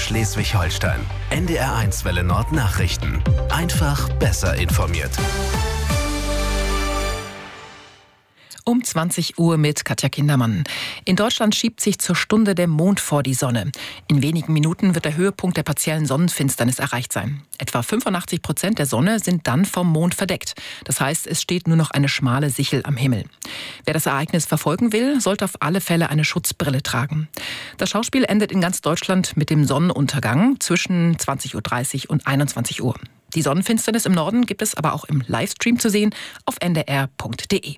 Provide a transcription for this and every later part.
Schleswig-Holstein. NDR1 Welle Nord Nachrichten. Einfach besser informiert. Um 20 Uhr mit Katja Kindermann. In Deutschland schiebt sich zur Stunde der Mond vor die Sonne. In wenigen Minuten wird der Höhepunkt der partiellen Sonnenfinsternis erreicht sein. Etwa 85% der Sonne sind dann vom Mond verdeckt. Das heißt, es steht nur noch eine schmale Sichel am Himmel. Wer das Ereignis verfolgen will, sollte auf alle Fälle eine Schutzbrille tragen. Das Schauspiel endet in ganz Deutschland mit dem Sonnenuntergang zwischen 20.30 Uhr und 21 Uhr. Die Sonnenfinsternis im Norden gibt es aber auch im Livestream zu sehen auf ndr.de.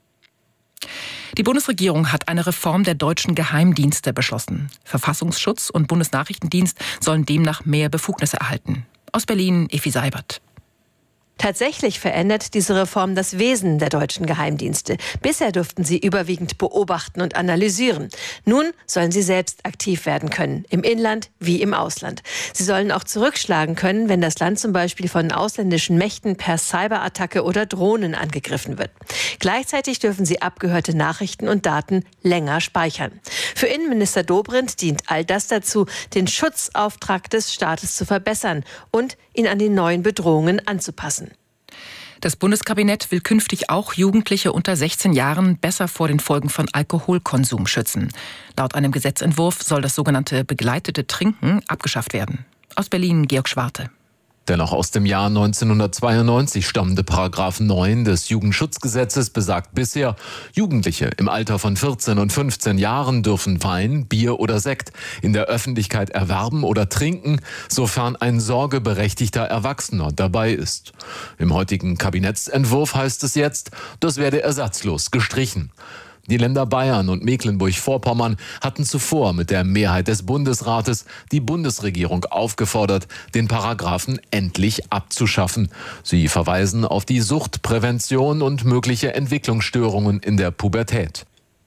Die Bundesregierung hat eine Reform der deutschen Geheimdienste beschlossen. Verfassungsschutz und Bundesnachrichtendienst sollen demnach mehr Befugnisse erhalten. Aus Berlin, Effi Seibert. Tatsächlich verändert diese Reform das Wesen der deutschen Geheimdienste. Bisher durften sie überwiegend beobachten und analysieren. Nun sollen sie selbst aktiv werden können, im Inland wie im Ausland. Sie sollen auch zurückschlagen können, wenn das Land zum Beispiel von ausländischen Mächten per Cyberattacke oder Drohnen angegriffen wird. Gleichzeitig dürfen sie abgehörte Nachrichten und Daten länger speichern. Für Innenminister Dobrindt dient all das dazu, den Schutzauftrag des Staates zu verbessern und ihn an die neuen Bedrohungen anzupassen. Das Bundeskabinett will künftig auch Jugendliche unter 16 Jahren besser vor den Folgen von Alkoholkonsum schützen. Laut einem Gesetzentwurf soll das sogenannte begleitete Trinken abgeschafft werden. Aus Berlin, Georg Schwarte. Der noch aus dem Jahr 1992 stammende Paragraph 9 des Jugendschutzgesetzes besagt bisher, Jugendliche im Alter von 14 und 15 Jahren dürfen Wein, Bier oder Sekt in der Öffentlichkeit erwerben oder trinken, sofern ein sorgeberechtigter Erwachsener dabei ist. Im heutigen Kabinettsentwurf heißt es jetzt, das werde ersatzlos gestrichen. Die Länder Bayern und Mecklenburg-Vorpommern hatten zuvor mit der Mehrheit des Bundesrates die Bundesregierung aufgefordert, den Paragraphen endlich abzuschaffen. Sie verweisen auf die Suchtprävention und mögliche Entwicklungsstörungen in der Pubertät.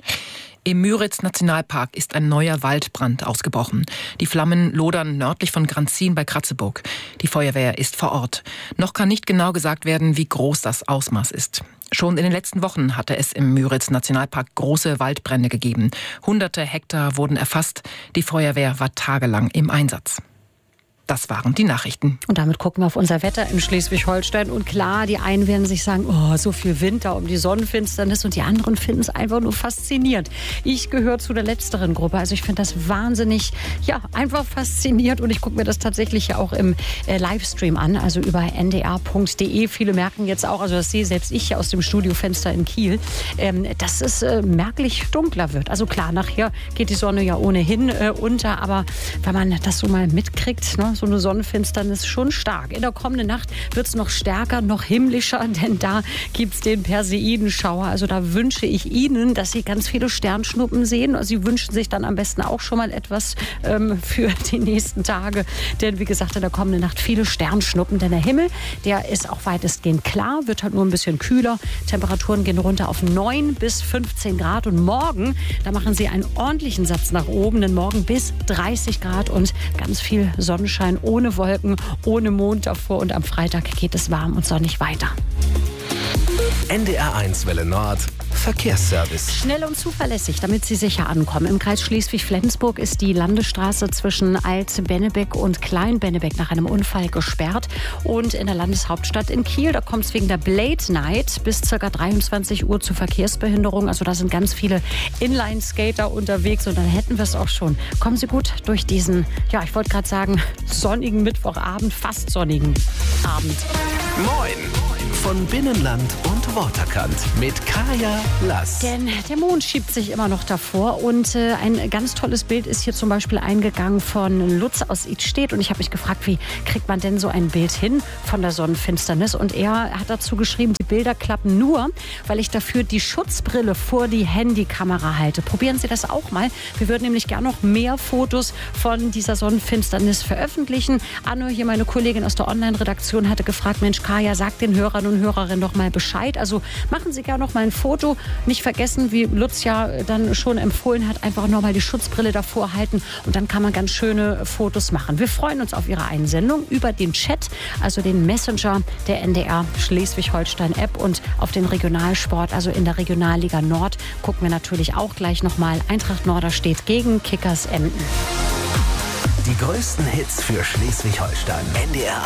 Im Müritz-Nationalpark ist ein neuer Waldbrand ausgebrochen. Die Flammen lodern nördlich von Granzin bei Kratzeburg. Die Feuerwehr ist vor Ort. Noch kann nicht genau gesagt werden, wie groß das Ausmaß ist. Schon in den letzten Wochen hatte es im Müritz-Nationalpark große Waldbrände gegeben. Hunderte Hektar wurden erfasst. Die Feuerwehr war tagelang im Einsatz. Das waren die Nachrichten. Und damit gucken wir auf unser Wetter in Schleswig-Holstein. Und klar, die einen werden sich sagen, oh, so viel Winter um die Sonnenfinsternis. Und die anderen finden es einfach nur faszinierend. Ich gehöre zu der letzteren Gruppe. Also ich finde das wahnsinnig, einfach faszinierend. Und ich gucke mir das tatsächlich ja auch im Livestream an, also über ndr.de. Viele merken jetzt auch, also das sehe selbst ich aus dem Studiofenster in Kiel, dass es merklich dunkler wird. Also klar, nachher geht die Sonne ja ohnehin unter. Aber wenn man das so mal mitkriegt, ne, so eine Sonnenfinsternis schon stark. In der kommenden Nacht wird es noch stärker, noch himmlischer, denn da gibt es den Perseidenschauer. Also da wünsche ich Ihnen, dass Sie ganz viele Sternschnuppen sehen. Sie wünschen sich dann am besten auch schon mal etwas für die nächsten Tage. Denn wie gesagt, in der kommenden Nacht viele Sternschnuppen. Denn der Himmel, der ist auch weitestgehend klar, wird halt nur ein bisschen kühler. Temperaturen gehen runter auf 9 bis 15 Grad. Und morgen, da machen Sie einen ordentlichen Satz nach oben. Denn morgen bis 30 Grad und ganz viel Sonnenschein. Ohne Wolken, ohne Mond davor und am Freitag geht es warm und sonnig weiter. NDR1 Welle Nord Verkehrsservice. Schnell und zuverlässig, damit Sie sicher ankommen. Im Kreis Schleswig-Flensburg ist die Landesstraße zwischen Alt-Bennebeck und Klein-Bennebeck nach einem Unfall gesperrt. Und in der Landeshauptstadt in Kiel, da kommt es wegen der Blade Night bis ca. 23 Uhr zu Verkehrsbehinderung. Also da sind ganz viele Inline-Skater unterwegs und dann hätten wir es auch schon. Kommen Sie gut durch diesen, ich wollte gerade sagen, sonnigen Mittwochabend, fast sonnigen Abend. Moin! Von Binnenland und Waterkant mit Kaya Lass. Denn der Mond schiebt sich immer noch davor und ein ganz tolles Bild ist hier zum Beispiel eingegangen von Lutz aus Idstedt und ich habe mich gefragt, wie kriegt man denn so ein Bild hin von der Sonnenfinsternis und er hat dazu geschrieben, die Bilder klappen nur, weil ich dafür die Schutzbrille vor die Handykamera halte. Probieren Sie das auch mal. Wir würden nämlich gerne noch mehr Fotos von dieser Sonnenfinsternis veröffentlichen. Anne, hier meine Kollegin aus der Online-Redaktion, hatte gefragt, Mensch Kaya, sag den Hörern und Hörerinnen doch mal Bescheid. Also machen Sie gerne noch mal ein Foto. Nicht vergessen, wie Lutz ja dann schon empfohlen hat, einfach noch mal die Schutzbrille davor halten und dann kann man ganz schöne Fotos machen. Wir freuen uns auf Ihre Einsendung über den Chat, also den Messenger der NDR Schleswig-Holstein-App und auf den Regionalsport, also in der Regionalliga Nord, gucken wir natürlich auch gleich noch mal. Eintracht Norderstedt gegen Kickers Emden. Die größten Hits für Schleswig-Holstein. NDR